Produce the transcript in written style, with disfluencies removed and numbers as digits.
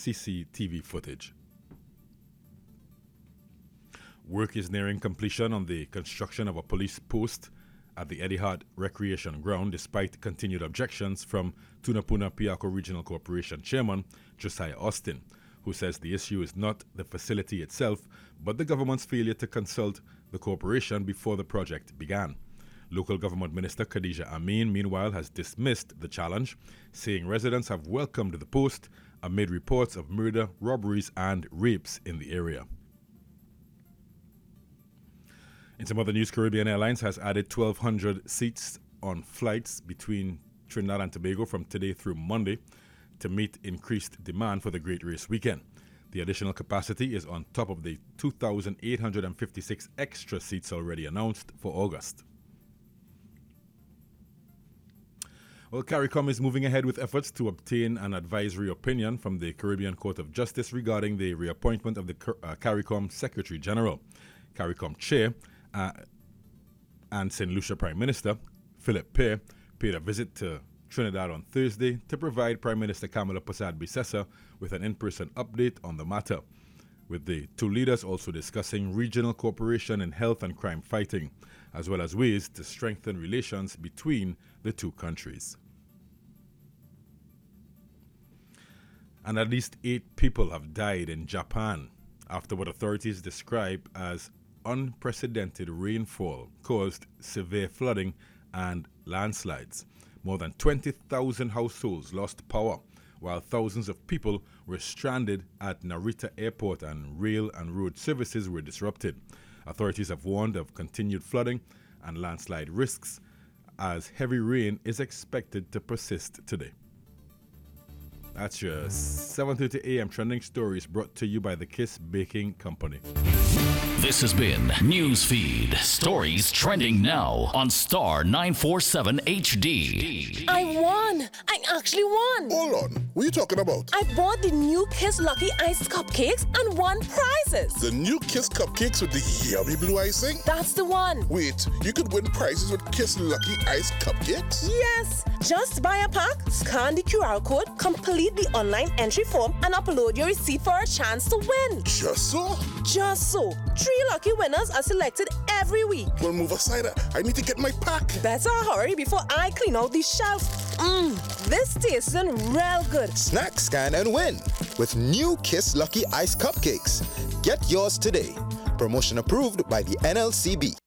CCTV footage. Work is nearing completion on the construction of a police post at the Eddie Hart Recreation Ground, despite continued objections from Tunapuna Piako Regional Corporation Chairman Josiah Austin, who says the issue is not the facility itself, but the government's failure to consult the corporation before the project began. Local Government Minister Khadija Amin, meanwhile, has dismissed the challenge, saying residents have welcomed the post amid reports of murder, robberies, and rapes in the area. In some other news, Caribbean Airlines has added 1,200 seats on flights between Trinidad and Tobago from today through Monday to meet increased demand for the Great Race weekend. The additional capacity is on top of the 2,856 extra seats already announced for August. Well, CARICOM is moving ahead with efforts to obtain an advisory opinion from the Caribbean Court of Justice regarding the reappointment of the CARICOM Secretary General. CARICOM Chair and St. Lucia Prime Minister Philip Pear paid a visit to Trinidad on Thursday to provide Prime Minister Kamala Persad-Bissessar with an in-person update on the matter, with the two leaders also discussing regional cooperation in health and crime fighting, as well as ways to strengthen relations between the two countries. And at least 8 people have died in Japan after what authorities describe as unprecedented rainfall caused severe flooding and landslides. More than 20,000 households lost power, while thousands of people were stranded at Narita Airport and rail and road services were disrupted. Authorities have warned of continued flooding and landslide risks as heavy rain is expected to persist today. That's your 7:30 a.m. Trending Stories brought to you by the Kiss Baking Company. This has been Newsfeed. Stories trending now on Star 947 HD. I won! I actually won! Hold on, what are you talking about? I bought the new Kiss Lucky Iced Cupcakes and won prizes. The new Kiss Cupcakes with the yummy blue icing? That's the one. Wait, you could win prizes with Kiss Lucky Iced Cupcakes? Yes! Just buy a pack, scan the QR code, complete the online entry form, and upload your receipt for a chance to win. Just so? Just so. 3 lucky winners are selected every week. Well, move aside. I need to get my pack. Better hurry before I clean out the shelf. This tastes real good. Snack, scan, and win with new Kiss Lucky Ice Cupcakes. Get yours today. Promotion approved by the NLCB.